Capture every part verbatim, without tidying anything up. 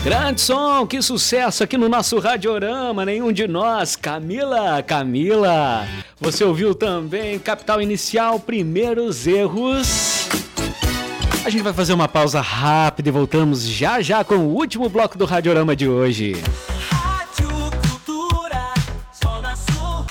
Grande som, que sucesso aqui no nosso Radiorama, nenhum de nós. Camila, Camila. Você ouviu também Capital Inicial, Primeiros Erros. A gente vai fazer uma pausa rápida e voltamos já já com o último bloco do Radiorama de hoje. Rádio Cultura, Zona Sul.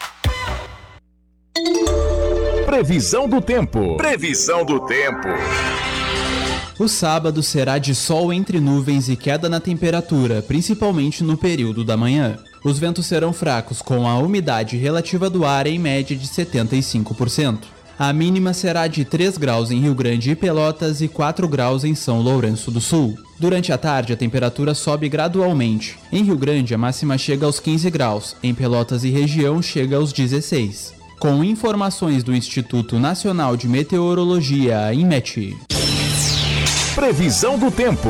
Previsão do tempo. Previsão do tempo. O sábado será de sol entre nuvens e queda na temperatura, principalmente no período da manhã. Os ventos serão fracos, com a umidade relativa do ar em média de setenta e cinco por cento. A mínima será de três graus em Rio Grande e Pelotas e quatro graus em São Lourenço do Sul. Durante a tarde, a temperatura sobe gradualmente. Em Rio Grande, a máxima chega aos quinze graus, em Pelotas e região chega aos dezesseis. Com informações do Instituto Nacional de Meteorologia, INMET. Previsão do tempo.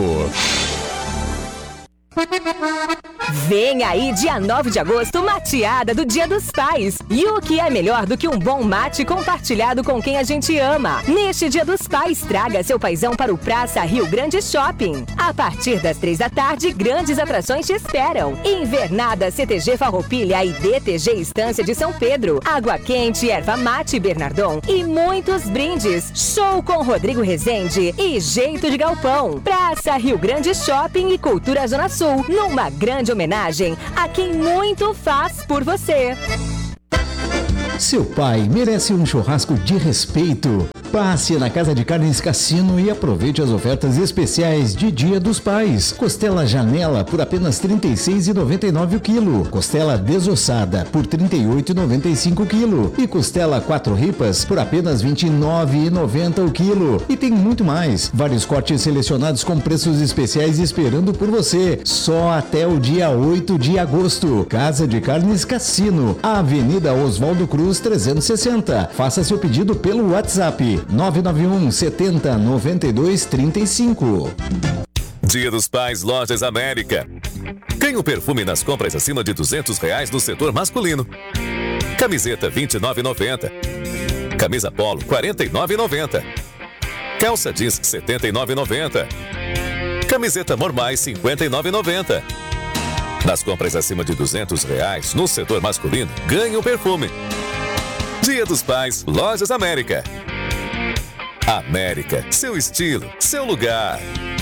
Vem aí, dia nove de agosto, mateada do Dia dos Pais. E o que é melhor do que um bom mate compartilhado com quem a gente ama? Neste Dia dos Pais, traga seu paizão para o Praça Rio Grande Shopping. A partir das três da tarde, grandes atrações te esperam. Invernada C T G Farroupilha e D T G Estância de São Pedro. Água quente, erva mate Bernardon e muitos brindes. Show com Rodrigo Rezende e Jeito de Galpão. Praça Rio Grande Shopping e Cultura Zona Sul, numa grande homenagem a quem muito faz por você. Seu pai merece um churrasco de respeito. Passe na Casa de Carnes Cassino e aproveite as ofertas especiais de Dia dos Pais. Costela Janela por apenas trinta e seis reais e noventa e nove centavos o quilo. Costela desossada por trinta e oito reais e noventa e cinco centavos o quilo. E costela quatro ripas por apenas vinte e nove reais e noventa centavos o quilo. E tem muito mais. Vários cortes selecionados com preços especiais esperando por você. Só até o dia oito de agosto. Casa de Carnes Cassino, Avenida Oswaldo Cruz trezentos e sessenta. Faça seu pedido pelo WhatsApp nove nove um setenta noventa e dois trinta e cinco. Dia dos Pais, Lojas América. Ganhe um perfume nas compras acima de duzentos reais no setor masculino. Camiseta vinte e nove reais e noventa centavos. Camisa polo quarenta e nove reais e noventa centavos. Calça jeans setenta e nove reais e noventa centavos. Camiseta normais cinquenta e nove reais e noventa centavos. Nas compras acima de duzentos reais no setor masculino, ganhe um perfume. Dia dos Pais, Lojas América. América, seu estilo, seu lugar.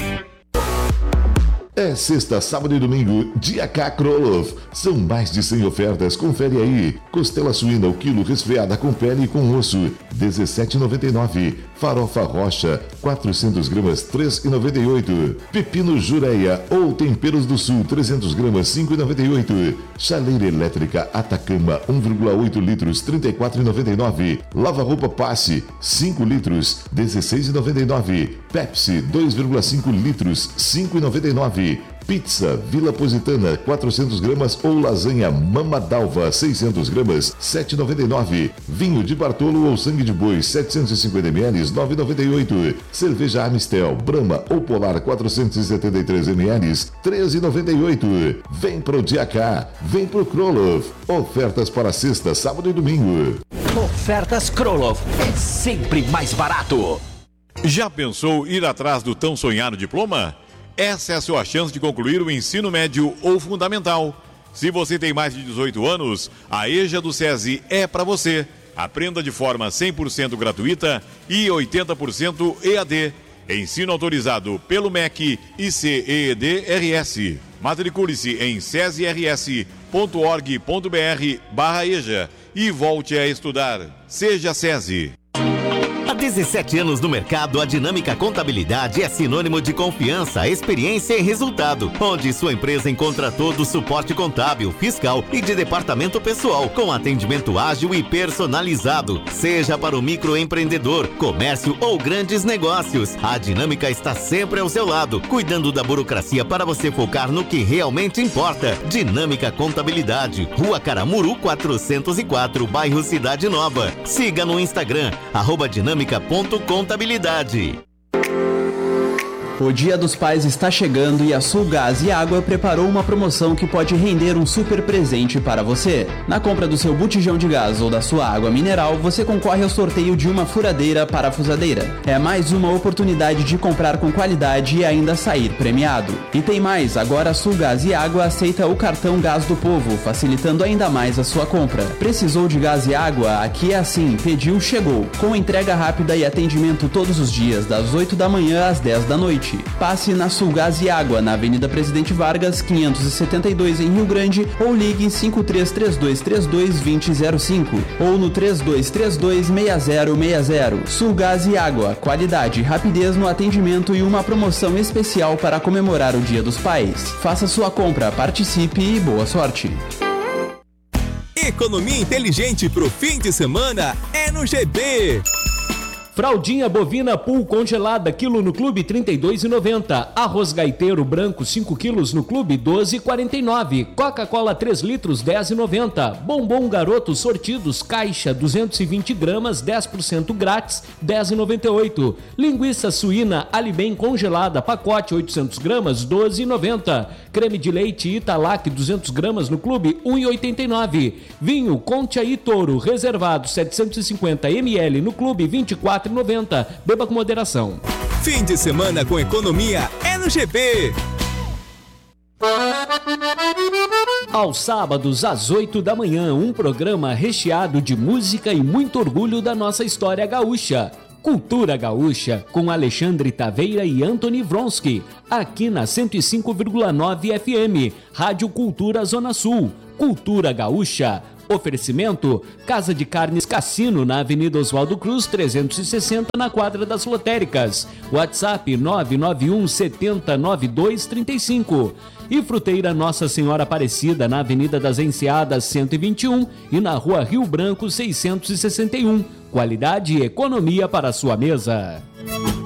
É sexta, sábado e domingo, Dia K Krolov. São mais de cem ofertas, confere aí. Costela suína, o quilo resfriada com pele e com osso, dezessete reais e noventa e nove centavos. Farofa rocha, quatrocentas gramas, três reais e noventa e oito centavos. Pepino Jureia ou Temperos do Sul, trezentas gramas, cinco reais e noventa e oito centavos. Chaleira elétrica Atacama, um vírgula oito litros, trinta e quatro reais e noventa e nove centavos. Lava-roupa Passe, cinco litros, dezesseis reais e noventa e nove centavos. Pepsi, dois vírgula cinco litros, cinco reais e noventa e nove centavos. Pizza Vila Positana, quatrocentas gramas ou lasanha Mama Dalva, seiscentas gramas, sete reais e noventa e nove centavos. Vinho de Bartolo ou sangue de boi, setecentos e cinquenta mililitros, nove reais e noventa e oito centavos. Cerveja Amistel, Brahma ou Polar, quatrocentos e setenta e três mililitros, treze reais e noventa e oito centavos. Vem pro Dia K, vem pro Krolov. Ofertas para sexta, sábado e domingo. Ofertas Krolov, é sempre mais barato. Já pensou ir atrás do tão sonhado diploma? Essa é a sua chance de concluir o ensino médio ou fundamental. Se você tem mais de dezoito anos, a EJA do SESI é para você. Aprenda de forma cem por cento gratuita e oitenta por cento E A D. Ensino autorizado pelo M E C e C E E D R S. Matricule-se em sesirs ponto org ponto br barra EJA e volte a estudar. Seja SESI. Há dezessete anos no mercado, a Dinâmica Contabilidade é sinônimo de confiança, experiência e resultado, onde sua empresa encontra todo o suporte contábil, fiscal e de departamento pessoal, com atendimento ágil e personalizado, seja para o microempreendedor, comércio ou grandes negócios. A Dinâmica está sempre ao seu lado, cuidando da burocracia para você focar no que realmente importa. Dinâmica Contabilidade, Rua Caramuru quatrocentos e quatro, bairro Cidade Nova. Siga no Instagram, arroba dinâmica ponto contabilidade. O Dia dos Pais está chegando e a Sul Gás e Água preparou uma promoção que pode render um super presente para você. Na compra do seu botijão de gás ou da sua água mineral, você concorre ao sorteio de uma furadeira parafusadeira. É mais uma oportunidade de comprar com qualidade e ainda sair premiado. E tem mais, agora a Sul Gás e Água aceita o cartão Gás do Povo, facilitando ainda mais a sua compra. Precisou de gás e água? Aqui é assim, pediu, chegou. Com entrega rápida e atendimento todos os dias, das oito da manhã às dez da noite. Passe na Sul Gás e Água, na Avenida Presidente Vargas, quinhentos e setenta e dois em Rio Grande, ou ligue cinco três três dois três dois dois zero zero cinco ou no três dois três dois seis zero seis zero. Sul Gás e Água, qualidade, rapidez no atendimento e uma promoção especial para comemorar o Dia dos Pais. Faça sua compra, participe e boa sorte. Economia inteligente pro fim de semana é no G B. Fraldinha bovina pool congelada, quilo no clube trinta e dois reais e noventa centavos. Arroz gaiteiro branco cinco quilos no clube doze reais e quarenta e nove centavos. Coca-Cola três litros dez reais e noventa centavos. Bombom Garoto sortidos caixa duzentos e vinte gramas dez por cento grátis dez reais e noventa e oito centavos. Linguiça suína Alibem congelada pacote oitocentos gramas doze reais e noventa centavos. Creme de leite Italac duzentos gramas no clube um real e oitenta e nove centavos. Vinho Conte aí Toro reservado setecentos e cinquenta mililitros no clube vinte e quatro reais e noventa centavos. Beba com moderação. Fim de semana com economia é no G B. Aos sábados, às oito da manhã, um programa recheado de música e muito orgulho da nossa história gaúcha. Cultura Gaúcha, com Alexandre Taveira e Anthony Vronsky, aqui na cento e cinco vírgula nove F M, Rádio Cultura Zona Sul. Cultura Gaúcha. Oferecimento: Casa de Carnes Cassino, na Avenida Oswaldo Cruz, trezentos e sessenta, na quadra das lotéricas. WhatsApp nove nove um sete zero nove dois três cinco. E Fruteira Nossa Senhora Aparecida, na Avenida das Enseadas, cento e vinte e um e na Rua Rio Branco, seiscentos e sessenta e um. Qualidade e economia para a sua mesa.